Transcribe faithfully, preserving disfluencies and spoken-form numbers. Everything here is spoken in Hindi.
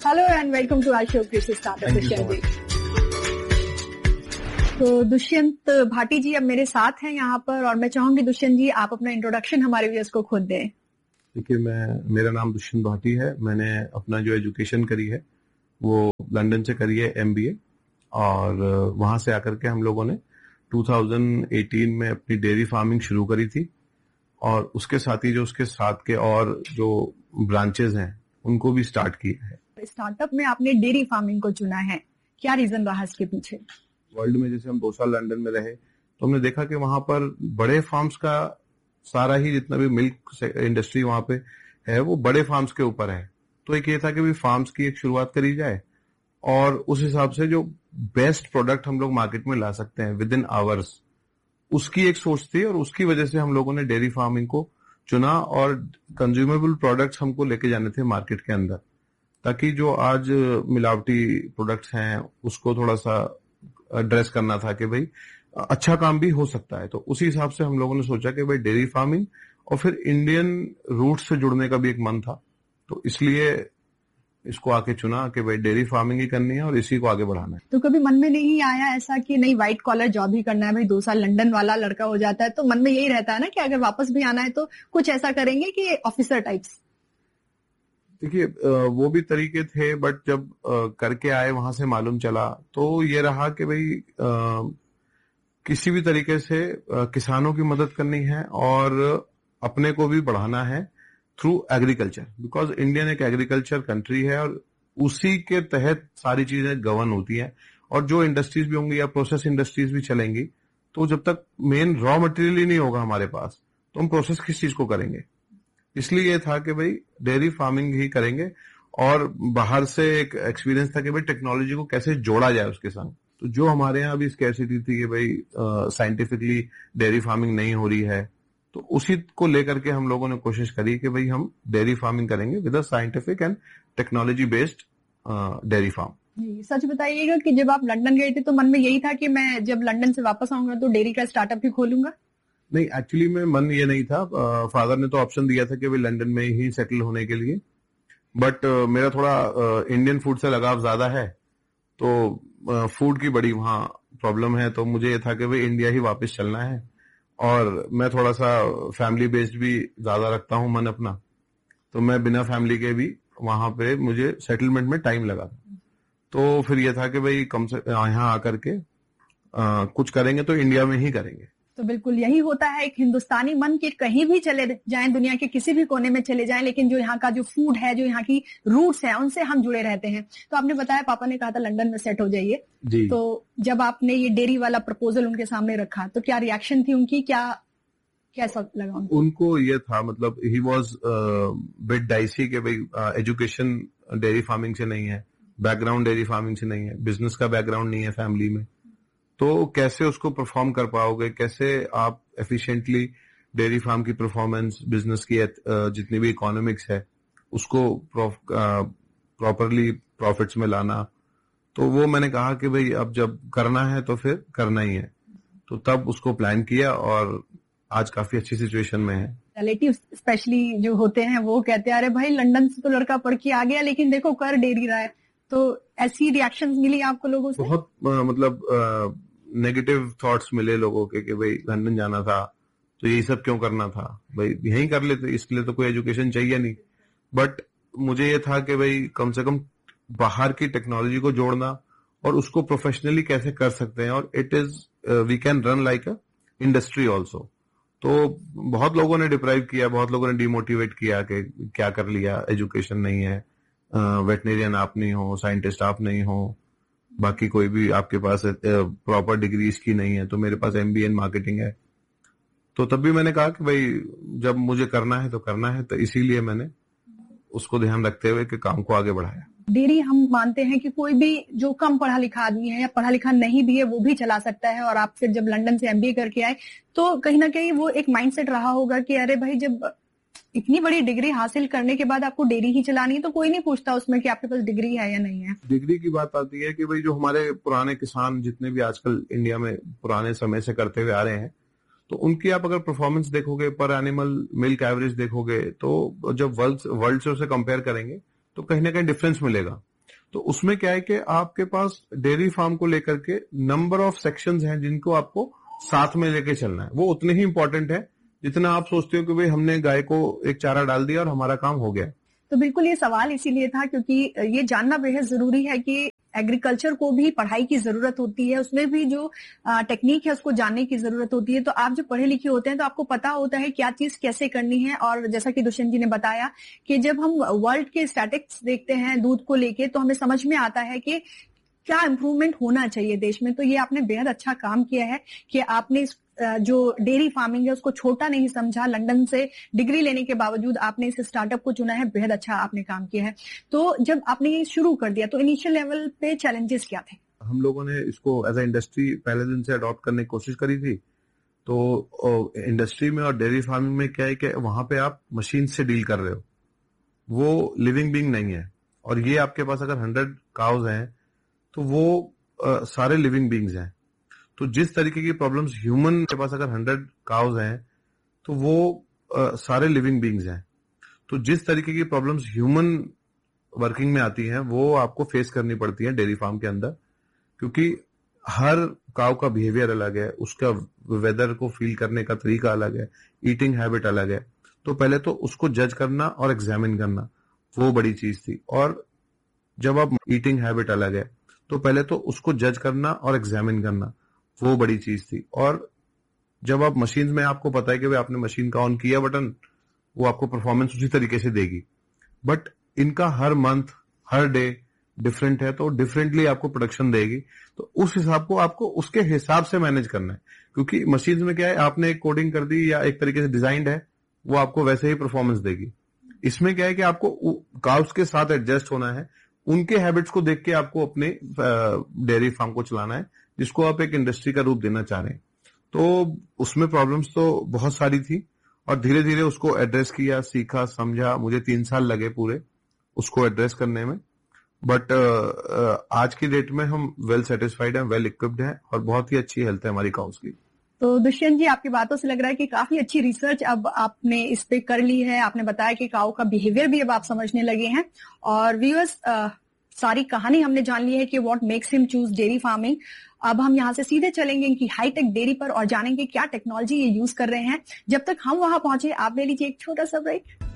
Hello and welcome to our show कृषि स्टार्टअप दुष्यंत जी। तो दुष्यंत भाटी जी अब मेरे साथ हैं यहाँ पर और मैं चाहूंगी दुष्यंत जी आप अपना इंट्रोडक्शन हमारे व्यूअर्स को खुद दें। देखिए, मैं मेरा नाम दुष्यंत भाटी है। मैंने अपना जो एजुकेशन करी है वो लंदन से करी है, एमबीए, और वहां से आकर के हम लोगों ने दो हज़ार अठारह में अपनी डेयरी फार्मिंग शुरू करी थी और उसके साथ ही जो उसके साथ के और जो ब्रांचेस हैं उनको भी स्टार्ट किया है। स्टार्टअप में आपने डेयरी फार्मिंग को चुना है, क्या रीजन रहा इसके पीछे? वर्ल्ड में जैसे हम दो साल लंदन में रहे तो हमने देखा कि वहां पर बड़े फार्म्स का सारा ही जितना भी मिल्क इंडस्ट्री वहां पे है वो बड़े फार्म्स के ऊपर है। तो एक ये था कि भी फार्म्स की एक शुरुआत करी जाए और उस हिसाब से जो बेस्ट प्रोडक्ट हम लोग मार्केट में ला सकते हैं विद इन आवर्स, उसकी एक सोच थी और उसकी वजह से हम लोगों ने डेयरी फार्मिंग को चुना और कंज्यूमेबल प्रोडक्ट्स हमको लेके जाने थे मार्केट के अंदर, ताकि जो आज मिलावटी प्रोडक्ट्स हैं उसको थोड़ा सा एड्रेस करना था कि भाई अच्छा काम भी हो सकता है। तो उसी हिसाब से हम लोगों ने सोचा कि भाई डेयरी फार्मिंग और फिर इंडियन रूट से जुड़ने का भी एक मन था, तो इसलिए इसको आके चुना कि भाई डेयरी फार्मिंग ही करनी है और इसी को आगे बढ़ाना है। तो कभी मन में नहीं आया ऐसा कि नहीं व्हाइट कॉलर जॉब ही करना है, भाई दो साल लंदन वाला लड़का हो जाता है तो मन में यही रहता है ना कि अगर वापस भी आना है तो कुछ ऐसा करेंगे कि ऑफिसर टाइप्स? देखिए, वो भी तरीके थे, बट जब करके आए वहां से मालूम चला तो ये रहा कि भाई किसी भी तरीके से किसानों की मदद करनी है और अपने को भी बढ़ाना है थ्रू एग्रीकल्चर, बिकॉज इंडियन एक एग्रीकल्चर कंट्री है और उसी के तहत सारी चीजें गवर्न होती हैं। और जो इंडस्ट्रीज भी होंगी या प्रोसेस इंडस्ट्रीज भी चलेंगी तो जब तक मेन रॉ मटेरियल ही नहीं होगा हमारे पास तो हम प्रोसेस किस चीज को करेंगे। इसलिए ये था कि भाई डेयरी फार्मिंग ही करेंगे और बाहर से एक एक्सपीरियंस था कि भाई टेक्नोलॉजी को कैसे जोड़ा जाए उसके संग। तो जो हमारे यहाँ अभी स्कैरसिटी थी कि भाई साइंटिफिकली डेयरी फार्मिंग नहीं हो रही है, तो उसी को लेकर के हम लोगों ने कोशिश करी कि भाई हम डेयरी फार्मिंग करेंगे with a scientific and technology based dairy farm. सच बताइएगा कि जब आप लंदन गए थे तो मन में यही था कि मैं जब लंदन से वापस आऊंगा तो डेयरी का स्टार्टअप ही खोलूंगा? नहीं, एक्चुअली में मन ये नहीं था। फादर ने तो ऑप्शन दिया था कि भाई लंदन में ही सेटल होने के लिए, बट uh, मेरा थोड़ा इंडियन uh, फूड से लगाव ज्यादा है, तो फूड uh, की बड़ी वहाँ प्रॉब्लम है। तो मुझे ये था कि भाई इंडिया ही वापस चलना है और मैं थोड़ा सा फैमिली बेस्ड भी ज्यादा रखता हूँ मन अपना, तो मैं बिना फैमिली के भी वहां पे मुझे सेटलमेंट में टाइम लगा। तो फिर ये था कि भाई कम से यहाँ आकर के आ, कुछ करेंगे तो इंडिया में ही करेंगे। तो बिल्कुल यही होता है एक हिंदुस्तानी मन कि कहीं भी चले जाएं, दुनिया के किसी भी कोने में चले जाएं, लेकिन जो यहाँ का जो फूड है, जो यहाँ की रूट्स हैं, उनसे हम जुड़े रहते हैं। तो आपने बताया पापा ने कहा था लंदन में सेट हो जाइए, तो जब आपने ये डेयरी वाला प्रपोजल उनके सामने रखा तो क्या रिएक्शन थी उनकी, क्या कैसा लगा उनको? उनको ये था, मतलब ही वॉज बिट डाइसी कि भाई एजुकेशन डेयरी फार्मिंग से नहीं है, बैकग्राउंड डेयरी फार्मिंग से नहीं है, बिजनेस का बैकग्राउंड नहीं है फैमिली में, तो कैसे उसको परफॉर्म कर पाओगे, कैसे आप एफिशिएंटली डेयरी फार्म की परफॉर्मेंस, बिजनेस की जितनी भी इकोनॉमिक्स है उसको प्रॉपरली प्रॉफिट्स में लाना। तो वो मैंने कहा कि भाई अब जब करना है तो फिर करना ही है, तो तब उसको प्लान किया और आज काफी अच्छी सिचुएशन में है। रिलेटिव स्पेशली जो होते हैं वो कहते हैं अरे भाई लंदन से तो लड़का पढ़ के आ गया लेकिन देखो कर डेयरी रहा है, तो ऐसी रिएक्शंस मिली आपको लोगों से? बहुत आ, मतलब नेगेटिव थॉट्स मिले लोगों के कि भाई लंदन जाना था तो यही सब क्यों करना था, भाई यहीं कर लेते, इसके लिए तो कोई एजुकेशन चाहिए नहीं। बट मुझे ये था कि भाई कम से कम बाहर की टेक्नोलॉजी को जोड़ना और उसको प्रोफेशनली कैसे कर सकते हैं, और it is we can run like a industry also. तो बहुत लोगों ने डिप्राइव किया, बहुत लोगों ने डिमोटिवेट किया कि क्या कर लिया, एजुकेशन नहीं है, वेटनेरियन आप नहीं हो, साइंटिस्ट आप नहीं हो, बाकी कोई भी आपके पास प्रॉपर डिग्री इसकी नहीं है, तो मेरे पास एमबीए इन मार्केटिंग है। तो तब भी मैंने कहा कि भाई जब मुझे करना है तो करना है, तो इसीलिए मैंने उसको ध्यान रखते हुए कि काम को आगे बढ़ाया। डेयरी हम मानते हैं कि कोई भी जो कम पढ़ा लिखा आदमी है या पढ़ा लिखा नहीं भी है वो भी चला सकता है, और आप फिर जब लंदन से एमबीए करके आए तो कहीं ना कहीं वो एक माइंडसेट रहा होगा कि अरे भाई जब इतनी बड़ी डिग्री हासिल करने के बाद आपको डेयरी ही चलानी है तो कोई नहीं पूछता उसमें कि आपके पास डिग्री है या नहीं है। डिग्री की बात आती है कि भाई जो हमारे पुराने किसान जितने भी आजकल इंडिया में पुराने समय से करते हुए आ रहे हैं, तो उनकी आप अगर परफॉर्मेंस देखोगे, पर एनिमल मिल्क एवरेज देखोगे, तो जब वर्ल्ड वर्ल्ड से उसे कंपेयर करेंगे तो कहीं ना कहीं डिफरेंस मिलेगा। तो उसमें क्या है कि आपके पास डेयरी फार्म को लेकर के नंबर ऑफ सेक्शंस हैं जिनको आपको साथ में लेके चलना है। वो उतने ही इंपॉर्टेंट है जितना आप सोचते हो कि भाई हमने गाय को एक चारा डाल दिया और हमारा काम हो गया। तो बिल्कुल ये सवाल इसीलिए था क्योंकि ये जानना बेहद जरूरी है कि एग्रीकल्चर को भी पढ़ाई की जरूरत होती है, उसमें भी जो टेक्निक है उसको जानने की जरूरत होती है। तो आप जो पढ़े लिखे होते हैं तो आपको पता होता है क्या चीज कैसे करनी है। और जैसा कि दुष्यंत जी ने बताया कि जब हम वर्ल्ड के स्टैटिस्टिक्स देखते हैं दूध को लेके तो हमें समझ में आता है कि क्या इम्प्रूवमेंट होना चाहिए देश में। तो ये आपने बेहद अच्छा काम किया है कि आपने इस जो डेयरी फार्मिंग है उसको छोटा नहीं समझा। लंदन से डिग्री लेने के बावजूद आपने इस स्टार्टअप को चुना है, बेहद अच्छा आपने काम किया है। तो जब आपने ये शुरू कर दिया तो इनिशियल लेवल पे चैलेंजेस क्या थे? हम लोगों ने इसको एज ए इंडस्ट्री पहले दिन से अडॉप्ट करने की कोशिश करी थी। तो इंडस्ट्री में और डेयरी फार्मिंग में क्या है कि वहां पे आप मशीन से डील कर रहे हो, वो लिविंग बीइंग नहीं है। और ये आपके पास अगर हंड्रेड काउज हैं तो वो आ, सारे लिविंग बीइंग्स हैं। तो जिस तरीके की प्रॉब्लम्स ह्यूमन के पास अगर हंड्रेड काउज हैं तो वो आ, सारे लिविंग बीइंग्स हैं। तो जिस तरीके की प्रॉब्लम्स ह्यूमन वर्किंग में आती हैं वो आपको फेस करनी पड़ती है डेयरी फार्म के अंदर, क्योंकि हर काउ का बिहेवियर अलग है, उसका वेदर को फील करने का तरीका अलग है, ईटिंग हैबिट अलग है। तो पहले तो उसको जज करना और एग्जामिन करना वो बड़ी चीज थी। और जब आप ईटिंग हैबिट अलग है तो पहले तो उसको जज करना और एग्जामिन करना वो बड़ी चीज थी। और जब आप मशीन में आपको पता है कि भाई आपने मशीन का ऑन किया बटन, वो आपको परफॉर्मेंस उसी तरीके से देगी। बट इनका हर मंथ हर डे डिफरेंट है, तो डिफरेंटली आपको प्रोडक्शन देगी। तो उस हिसाब को आपको उसके हिसाब से मैनेज करना है, क्योंकि मशीन में क्या है, आपने एक कोडिंग कर दी या एक तरीके से डिजाइंड है, वो आपको वैसे ही परफॉर्मेंस देगी। इसमें क्या है कि आपको काउस के साथ एडजस्ट होना है, उनके हैबिट्स को देख के आपको अपने डेयरी फार्म को चलाना है, जिसको आप एक इंडस्ट्री का रूप देना चाह रहे हैं। तो उसमें प्रॉब्लम्स तो बहुत सारी थी और धीरे धीरे उसको एड्रेस किया, सीखा, समझा। मुझे तीन साल लगे पूरे उसको एड्रेस करने में। बट आज की डेट में हम वेल सेटिस्फाइड हैं, वेल इक्विप्ड हैं और बहुत ही अच्छी हेल्थ है हमारी काउस की। तो दुष्यंत जी, आपकी बातों से लग रहा है कि काफी अच्छी रिसर्च अब आपने इस पे कर ली है। आपने बताया कि काऊ का बिहेवियर भी अब आप समझने लगे हैं। और व्यूअर्स, सारी कहानी हमने जान ली है कि what makes him choose dairy farming. अब हम यहाँ से सीधे चलेंगे इनकी हाईटेक डेयरी पर और जानेंगे क्या टेक्नोलॉजी ये यूज कर रहे हैं। जब तक हम वहां पहुंचे आप ले लीजिए एक छोटा सा ब्रेक।